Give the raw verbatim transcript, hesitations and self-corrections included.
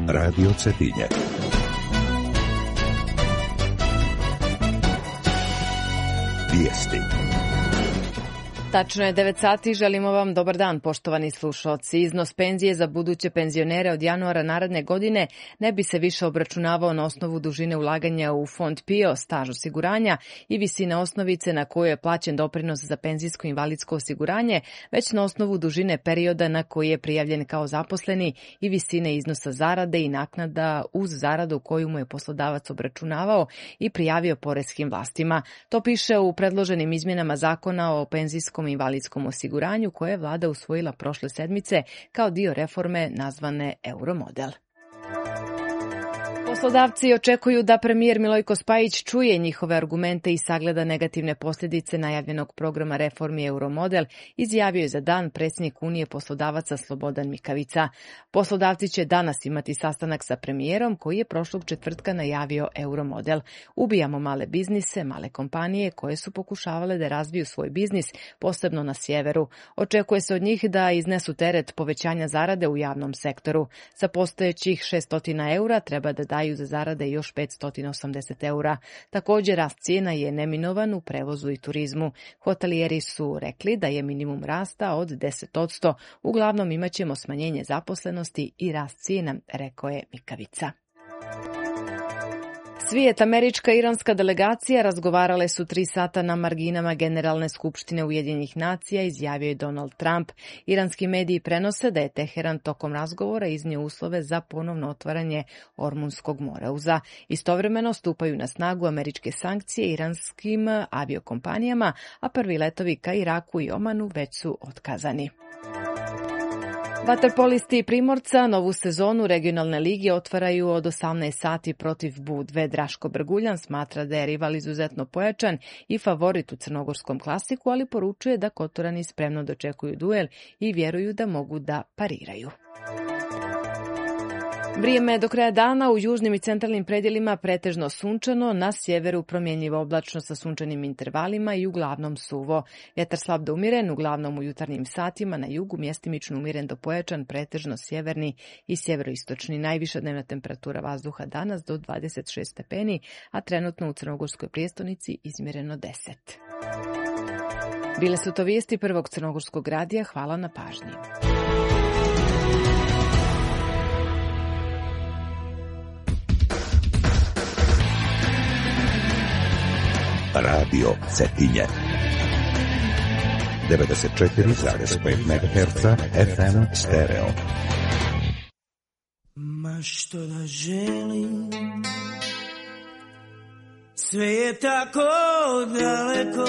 Radio Cetinje. Vijesti. Tačno je devet sati, želimo vam dobar dan, poštovani slušalci. Iznos penzije za buduće penzionere od januara naredne godine ne bi se više obračunavao na osnovu dužine ulaganja u fond P I O, staž osiguranja i visine osnovice na koju je plaćen doprinos za penzijsko invalidsko osiguranje, već na osnovu dužine perioda na koji je prijavljen kao zaposleni i visine iznosa zarade i naknada uz zaradu koju mu je poslodavac obračunavao i prijavio poreskim vlastima. To piše u predloženim izmjenama zakona o penzijskom i invalidskom osiguranju koje je vlada usvojila prošle sedmice kao dio reforme nazvane Euromodel. Poslodavci očekuju da premijer Milojko Spajić čuje njihove argumente i sagleda negativne posljedice najavljenog programa reformi Euromodel, izjavio je za dan predsjednik Unije poslodavaca Slobodan Mikavica. Poslodavci će danas imati sastanak sa premijerom koji je prošlog četvrtka najavio Euromodel. Ubijamo male biznise, male kompanije koje su pokušavale da razviju svoj biznis, posebno na sjeveru. Očekuje se od njih da iznesu teret povećanja zarade u javnom sektoru. Sa postojećih šesto eura treba da daju za zarade još petsto osamdeset eura. Također rast cijena je neminovan u prevozu i turizmu. Hotelijeri su rekli da je minimum rasta od deset posto. Uglavnom imat ćemo smanjenje zaposlenosti i rast cijena, rekao je Mikavica. Svijet, američka i iranska delegacija razgovarale su tri sata na marginama Generalne skupštine Ujedinjenih nacija, izjavio je Donald Trump. Iranski mediji prenose da je Teheran tokom razgovora iznio uslove za ponovno otvaranje Ormunskog moreuza. Istovremeno stupaju na snagu američke sankcije iranskim aviokompanijama, a prvi letovi ka Iraku i Omanu već su otkazani. Vaterpolisti Primorca novu sezonu regionalne lige otvaraju od osamnaest sati protiv Budve. Draško Brguljan smatra da je rival izuzetno pojačan i favorit u crnogorskom klasiku, ali poručuje da Kotorani spremno dočekuju duel i vjeruju da mogu da pariraju. Vrijeme do kraja dana u južnim i centralnim predjelima pretežno sunčano, na sjeveru promjenjivo oblačno sa sunčanim intervalima i uglavnom suvo. Vjetar slab do umiren, uglavnom u jutarnjim satima, na jugu mjestimično umiren do pojačan, pretežno sjeverni i sjeveroistočni. Najviša dnevna temperatura vazduha danas do dvadeset šest stepeni, a trenutno u Crnogorskoj prijestolnici izmjereno deset. Bile su to vijesti Prvog crnogorskog radija, hvala na pažnji. Radio Cetinje. devedeset četiri zarez pet megaherca F M stereo. Ma što da želim, sve je tako daleko,